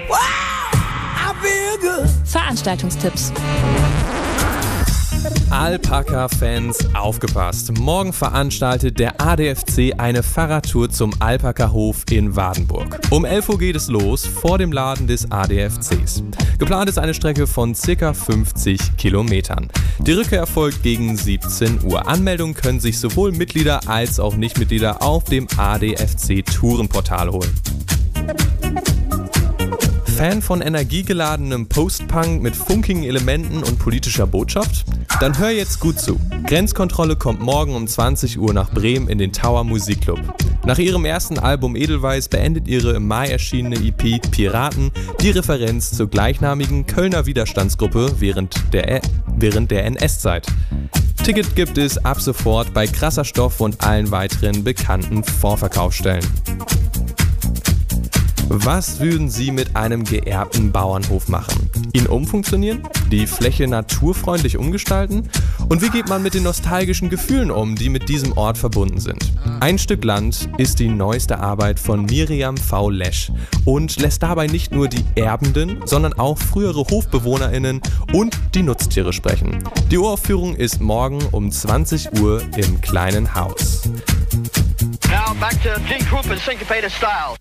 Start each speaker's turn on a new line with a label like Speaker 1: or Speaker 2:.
Speaker 1: Veranstaltungstipps.
Speaker 2: Alpaka-Fans, aufgepasst! Morgen veranstaltet der ADFC eine Fahrradtour zum Alpaka-Hof in Wadenburg. Um 11 Uhr geht es los vor dem Laden des ADFCs. Geplant ist eine Strecke von ca. 50 Kilometern. Die Rückkehr erfolgt gegen 17 Uhr. Anmeldungen können sich sowohl Mitglieder als auch Nichtmitglieder auf dem ADFC-Tourenportal holen. Fan von energiegeladenem Post-Punk mit funkigen Elementen und politischer Botschaft? Dann hör jetzt gut zu. Grenzkontrolle kommt morgen um 20 Uhr nach Bremen in den Tower Musikclub. Nach ihrem ersten Album Edelweiß beendet ihre im Mai erschienene EP Piraten die Referenz zur gleichnamigen Kölner Widerstandsgruppe während der NS-Zeit. Ticket gibt es ab sofort bei Krasser Stoff und allen weiteren bekannten Vorverkaufsstellen. Was würden Sie mit einem geerbten Bauernhof machen? Ihn umfunktionieren? Die Fläche naturfreundlich umgestalten? Und wie geht man mit den nostalgischen Gefühlen um, die mit diesem Ort verbunden sind? Ein Stück Land ist die neueste Arbeit von Miriam V. Lesch und lässt dabei nicht nur die Erbenden, sondern auch frühere HofbewohnerInnen und die Nutztiere sprechen. Die Uraufführung ist morgen um 20 Uhr im Kleinen Haus.
Speaker 3: Now back to Gene Krupa's syncopated style.